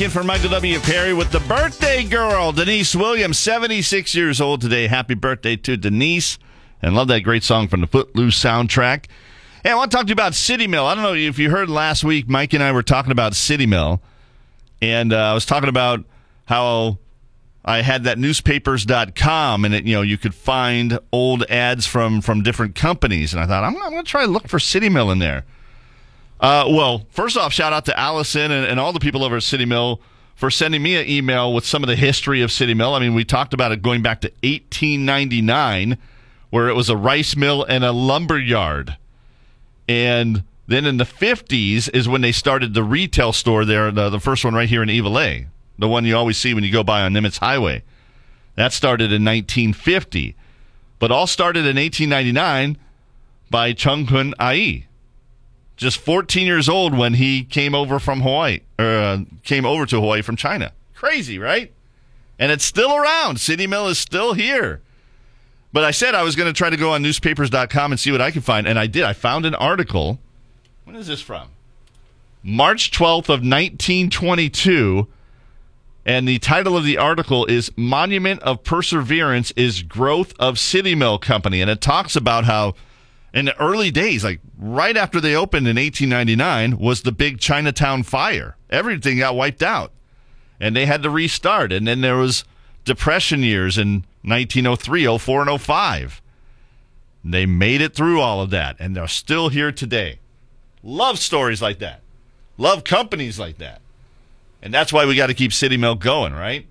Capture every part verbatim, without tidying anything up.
in for Michael W. Perry with the birthday girl, Denise Williams, seventy-six years old today. Happy birthday to Denise. And love that great song from the Footloose soundtrack. Hey, I want to talk to you about City Mill. I don't know if you heard last week, Mike and I were talking about City Mill. And uh, I was talking about how I had that newspapers dot com, and it, you know, you could find old ads from, from different companies. And I thought, I'm, I'm going to try to look for City Mill in there. Uh, well, first off, shout out to Allison and, and all the people over at City Mill for sending me an email with some of the history of City Mill. I mean, we talked about it going back to eighteen ninety-nine, where it was a rice mill and a lumber yard. And then in the fifties is when they started the retail store there, the, the first one right here in Evelay, the one you always see when you go by on Nimitz Highway. That started in nineteen fifty. But all started in eighteen ninety-nine by Chung Kun Ai. Just fourteen years old when he came over from Hawaii, or uh, came over to Hawaii from China. Crazy, right? And it's still around. City Mill is still here. But I said I was going to try to go on newspapers dot com and see what I could find, and I did. I found an article. When is this from? March twelfth of nineteen twenty-two, and the title of the article is Monument of Perseverance is Growth of City Mill Company, and it talks about how in the early days, like right after they opened in eighteen ninety-nine, was the big Chinatown fire. Everything got wiped out, and they had to restart. And then there was Depression years in nineteen oh three, oh four, and oh five. They made it through all of that, and they're still here today. Love stories like that. Love companies like that. And that's why we got to keep City Mill going, right?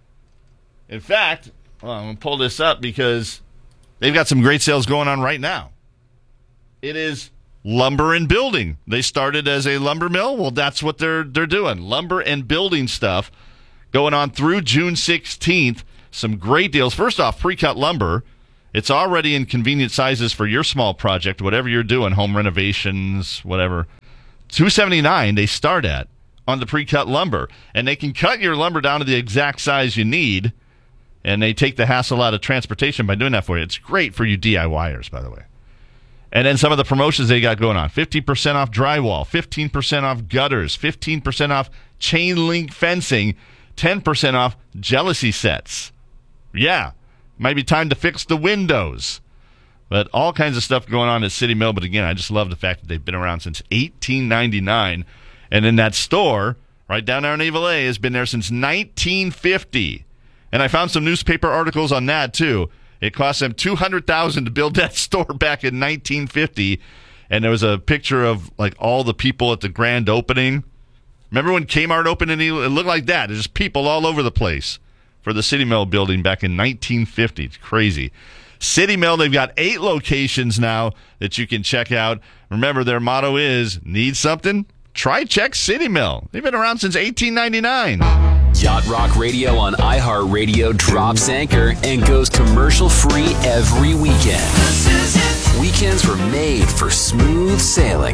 In fact, well, I'm going to pull this up because they've got some great sales going on right now. It is lumber and building. They started as a lumber mill. Well, that's what they're they're doing. Lumber and building stuff going on through June sixteenth. Some great deals. First off, pre-cut lumber. It's already in convenient sizes for your small project, whatever you're doing, home renovations, whatever. two seventy-nine they start at on the pre-cut lumber. And they can cut your lumber down to the exact size you need, and they take the hassle out of transportation by doing that for you. It's great for you DIYers, by the way. And then some of the promotions they got going on. fifty percent off drywall, fifteen percent off gutters, fifteen percent off chain link fencing, ten percent off jealousy sets. Yeah, might be time to fix the windows. But all kinds of stuff going on at City Mill. But again, I just love the fact that they've been around since eighteen ninety-nine. And in that store, right down there in Evelay, has been there since nineteen fifty. And I found some newspaper articles on that, too. It cost them two hundred thousand dollars to build that store back in nineteen fifty, and there was a picture of like all the people at the grand opening. Remember when Kmart opened and it looked like that? There's people all over the place for the City Mill building back in nineteen fifty. It's crazy. City Mill, they've got eight locations now that you can check out. Remember, their motto is, need something? Try check City Mill. They've been around since eighteen ninety-nine. Yacht Rock Radio on iHeartRadio drops anchor and goes commercial-free every weekend. Weekends were made for smooth sailing.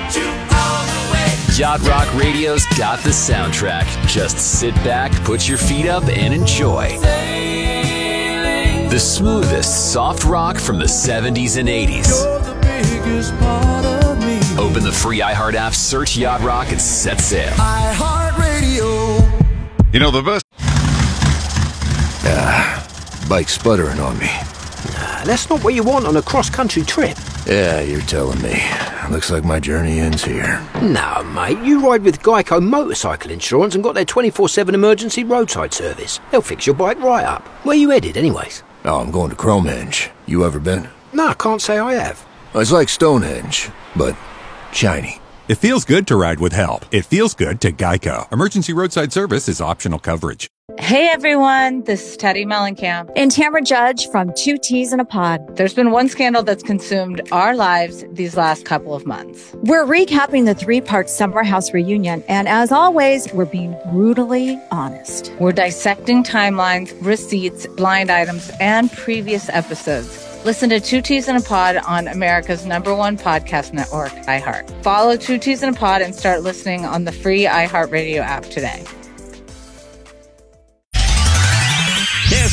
Yacht Rock Radio's got the soundtrack. Just sit back, put your feet up, and enjoy. The smoothest soft rock from the seventies and eighties. Open the free iHeart app, search Yacht Rock, and set sail. iHeartRadio. You know the best. Ah, bike's sputtering on me. Nah, that's not what you want on a cross-country trip. Yeah, you're telling me. Looks like my journey ends here. No, mate, you ride with Geico Motorcycle Insurance and got their twenty-four seven emergency roadside service. They'll fix your bike right up. Where you headed, anyways? Oh, I'm going to Cromenge. You ever been? No, I can't say I have. It's like Stonehenge, but shiny. It feels good to ride with help. It feels good to Geico. Emergency roadside service is optional coverage. Hey everyone, this is Teddy Mellencamp and Tamara Judge from Two Teas in a Pod. There's been one scandal that's consumed our lives these last couple of months. We're recapping the three-part Summer House reunion, and as always, we're being brutally honest. We're dissecting timelines, receipts, blind items, and previous episodes. Listen to Two Teas in a Pod on America's number one podcast network, iHeart. Follow Two Teas in a Pod and start listening on the free iHeartRadio app today. K S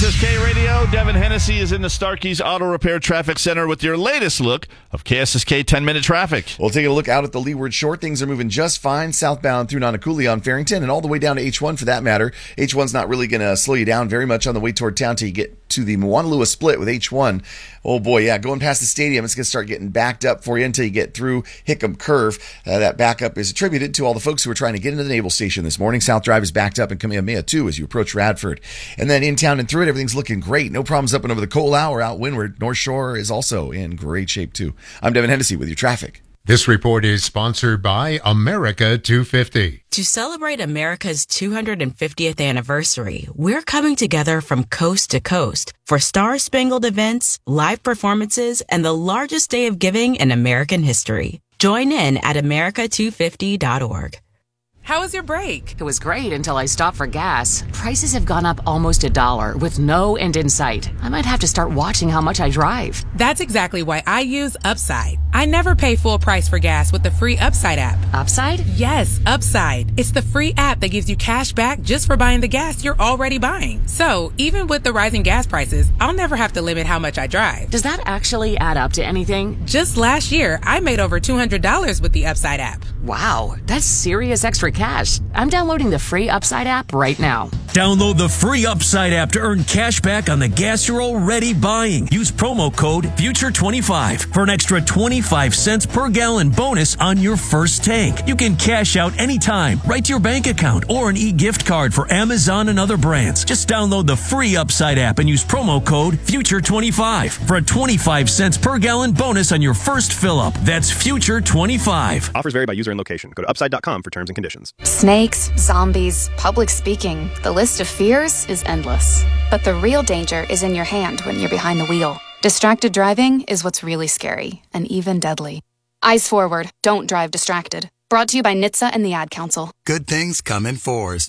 S K Radio, Devin Hennessy is in the Starkey's Auto Repair Traffic Center with your latest look of K S S K ten-minute traffic. We'll take a look out at the Leeward Shore. Things are moving just fine southbound through Nanakuli on Farrington and all the way down to H one for that matter. H one's not really going to slow you down very much on the way toward town till you get to the Moanalua split with H one. Oh boy, yeah, going past the stadium, it's going to start getting backed up for you until you get through Hickam Curve. Uh, that backup is attributed to all the folks who were trying to get into the Naval Station this morning. South Drive is backed up in Kamehameha too as you approach Radford. And then in town and through it, everything's looking great. No problems up and over the Colau or out windward. North Shore is also in great shape too. I'm Devin Hennessy with your traffic. This report is sponsored by America two fifty. To celebrate America's two hundred fiftieth anniversary, we're coming together from coast to coast for star-spangled events, live performances, and the largest day of giving in American history. Join in at America two fifty dot org. How was your break? It was great until I stopped for gas. Prices have gone up almost a dollar with no end in sight. I might have to start watching how much I drive. That's exactly why I use Upside. I never pay full price for gas with the free Upside app. Upside? Yes, Upside. It's the free app that gives you cash back just for buying the gas you're already buying. So even with the rising gas prices, I'll never have to limit how much I drive. Does that actually add up to anything? Just last year, I made over two hundred dollars with the Upside app. Wow, that's serious extra cash. I'm downloading the free Upside app right now. Download the free Upside app to earn cash back on the gas you're already buying. Use promo code future twenty-five for an extra twenty-five cents per gallon bonus on your first tank. You can cash out anytime, right to your bank account, or an e-gift card for Amazon and other brands. Just download the free Upside app and use promo code future twenty-five for a twenty-five cents per gallon bonus on your first fill-up. That's future twenty-five. Offers vary by user and location. Go to upside dot com for terms and conditions. Snakes, zombies, public speaking. The list of fears is endless. But the real danger is in your hand when you're behind the wheel. Distracted driving is what's really scary and even deadly. Eyes forward. Don't drive distracted. Brought to you by N H T S A and the Ad Council. Good things come in fours.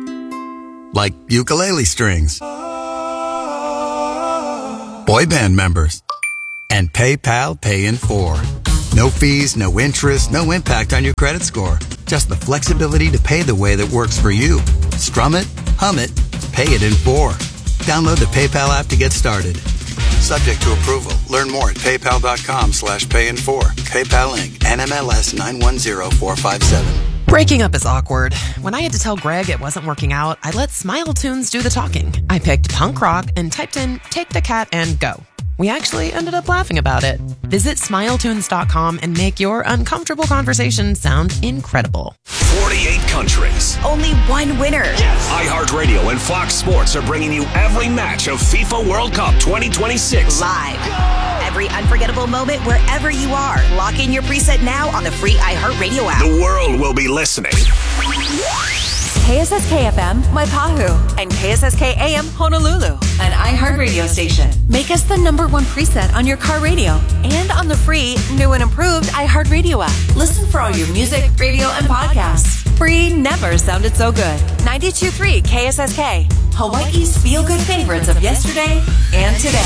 Like ukulele strings. Boy band members. And PayPal Pay in four. No fees, no interest, no impact on your credit score. Just the flexibility to pay the way that works for you. Strum it, hum it, pay it in four. Download the PayPal app to get started. Subject to approval. Learn more at paypal.com slash pay in four. PayPal Incorporated. N M L S nine one zero four five seven. Breaking up is awkward. When I had to tell Greg it wasn't working out, I let Smile Tunes do the talking. I picked punk rock and typed in Take the Cat and Go. We actually ended up laughing about it. Visit smile tunes dot com and make your uncomfortable conversation sound incredible. forty-eight countries. Only one winner. Yes. iHeartRadio and Fox Sports are bringing you every match of FIFA World Cup twenty twenty-six. Live. Go. Every unforgettable moment wherever you are. Lock in your preset now on the free iHeartRadio app. The world will be listening. K S S K F M, Waipahu, and K S S K A M, Honolulu, an iHeartRadio station. Make us the number one preset on your car radio and on the free, new and improved iHeartRadio app. Listen for all your music, radio, and podcasts. Free never sounded so good. ninety-two point three K S S K, Hawaii's feel-good favorites of yesterday and today.